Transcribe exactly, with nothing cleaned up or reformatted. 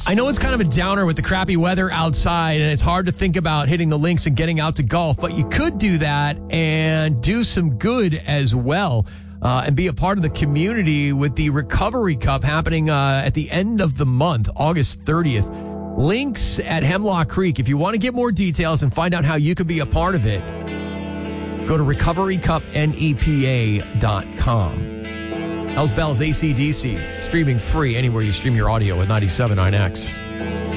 I know it's kind of a downer with the crappy weather outside, and it's hard to think about hitting the links and getting out to golf, but you could do that and do some good as well. Uh, and be a part of the community with the Recovery Cup happening uh, at the end of the month, August thirtieth. Links at Hemlock Creek. If you want to get more details and find out how you can be a part of it, go to recovery cup nepa dot com. Hell's Bells A C D C, streaming free anywhere you stream your audio at ninety-seven point nine X.